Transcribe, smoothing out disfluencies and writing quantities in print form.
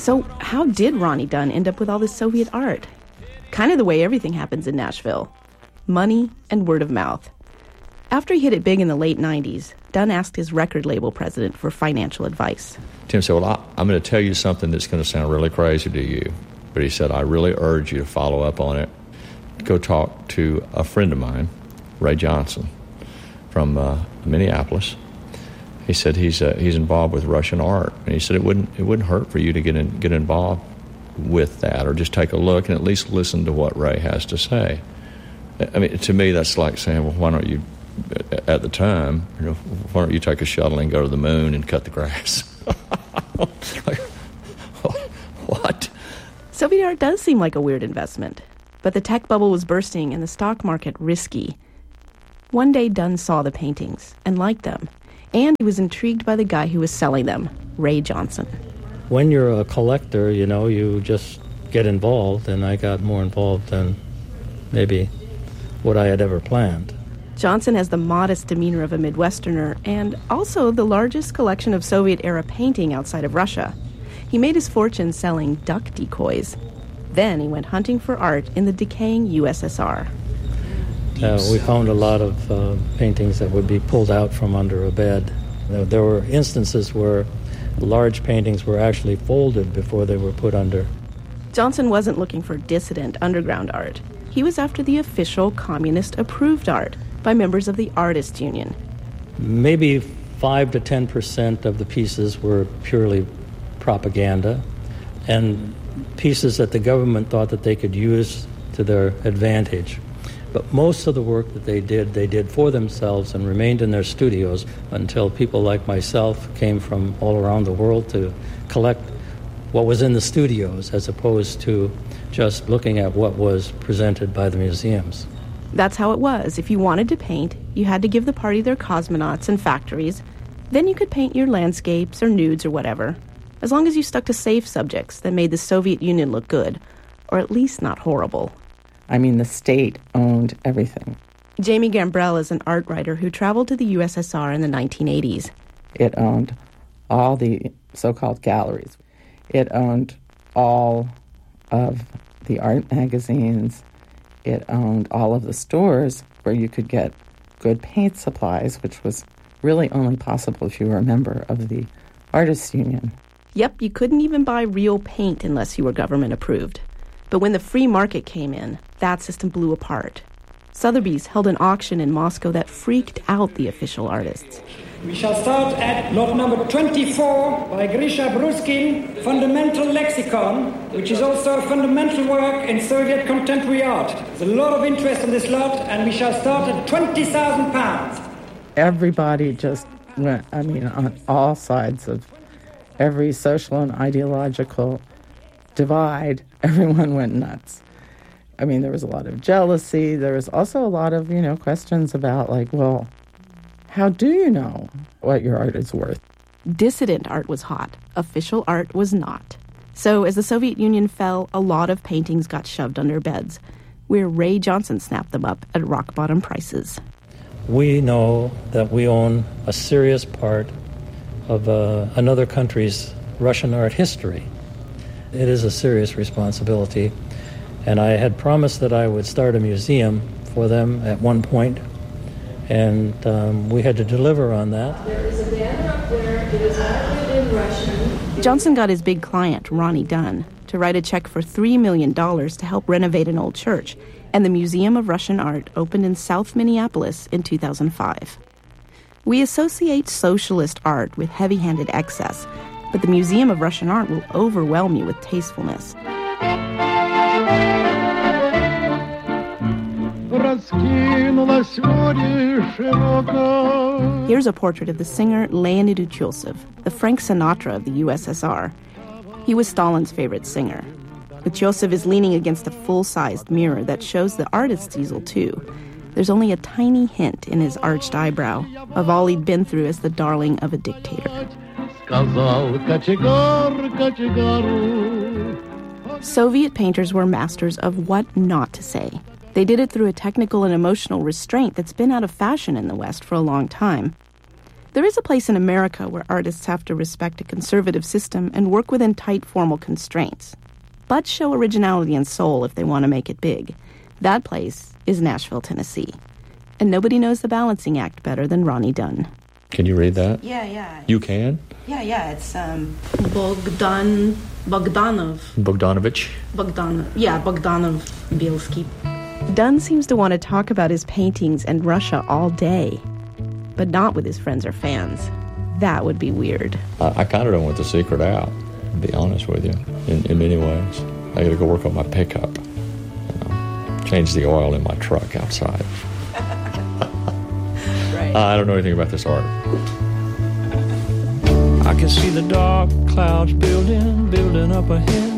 So how did Ronnie Dunn end up with all this Soviet art? Kind of the way everything happens in Nashville. Money and word of mouth. After he hit it big in the late 90s, Dunn asked his record label president for financial advice. Tim said, well, I'm going to tell you something that's going to sound really crazy to you. But he said, I really urge you to follow up on it. Go talk to a friend of mine, Ray Johnson, from Minneapolis. He said he's involved with Russian art. And he said it wouldn't hurt for you to get involved with that, or just take a look and at least listen to what Ray has to say. I mean, to me, that's like saying, well, why don't you, at the time, why don't you take a shuttle and go to the moon and cut the grass? Like, what? Soviet art does seem like a weird investment, but the tech bubble was bursting and the stock market risky. One day, Dunn saw the paintings and liked them, and he was intrigued by the guy who was selling them, Ray Johnson. When you're a collector, you just get involved, and I got more involved than maybe what I had ever planned. Johnson has the modest demeanor of a Midwesterner and also the largest collection of Soviet-era painting outside of Russia. He made his fortune selling duck decoys. Then he went hunting for art in the decaying USSR. We found a lot of paintings that would be pulled out from under a bed. There were instances where large paintings were actually folded before they were put under. Johnson wasn't looking for dissident underground art. He was after the official communist-approved art by members of the Artists' Union. Maybe 5 to 10% of the pieces were purely propaganda, and pieces that the government thought that they could use to their advantage. But most of the work that they did for themselves and remained in their studios until people like myself came from all around the world to collect what was in the studios as opposed to just looking at what was presented by the museums. That's how it was. If you wanted to paint, you had to give the party their cosmonauts and factories. Then you could paint your landscapes or nudes or whatever, as long as you stuck to safe subjects that made the Soviet Union look good, or at least not horrible. I mean, the state owned everything. Jamie Gambrell is an art writer who traveled to the USSR in the 1980s. It owned all the so-called galleries. It owned all of the art magazines. It owned all of the stores where you could get good paint supplies, which was really only possible if you were a member of the Artists' Union. Yep, you couldn't even buy real paint unless you were government approved. But when the free market came in, that system blew apart. Sotheby's held an auction in Moscow that freaked out the official artists. We shall start at lot number 24 by Grisha Bruskin, Fundamental Lexicon, which is also a fundamental work in Soviet contemporary art. There's a lot of interest in this lot, and we shall start at £20,000. Everybody just went, on all sides of every social and ideological divide, everyone went nuts. There was a lot of jealousy. There was also a lot of, questions about, how do you know what your art is worth? Dissident art was hot. Official art was not. So as the Soviet Union fell, a lot of paintings got shoved under beds, where Ray Johnson snapped them up at rock-bottom prices. We know that we own a serious part of another country's Russian art history. It is a serious responsibility, and I had promised that I would start a museum for them at one point, and we had to deliver on that. There is a banner up there. It is all in Russian. Johnson got his big client, Ronnie Dunn, to write a check for $3 million to help renovate an old church, and the Museum of Russian Art opened in South Minneapolis in 2005. We associate socialist art with heavy-handed excess, but the Museum of Russian Art will overwhelm you with tastefulness. Here's a portrait of the singer Leonid Utesov, the Frank Sinatra of the USSR. He was Stalin's favorite singer. Utesov is leaning against a full-sized mirror that shows the artist's easel, too. There's only a tiny hint in his arched eyebrow of all he'd been through as the darling of a dictator. Soviet painters were masters of what not to say. They did it through a technical and emotional restraint that's been out of fashion in the West for a long time. There is a place in America where artists have to respect a conservative system and work within tight formal constraints, but show originality and soul if they want to make it big. That place is Nashville, Tennessee. And nobody knows the balancing act better than Ronnie Dunn. Can you read that? Yeah. You can? Yeah, it's Bogdanovich. Bogdanov Bielski. Dunn seems to want to talk about his paintings and Russia all day, but not with his friends or fans. That would be weird. I kind of don't want the secret out, to be honest with you, in many ways. I got to go work on my pickup. Change the oil in my truck outside. Right. I don't know anything about this art. I can see the dark clouds building up ahead.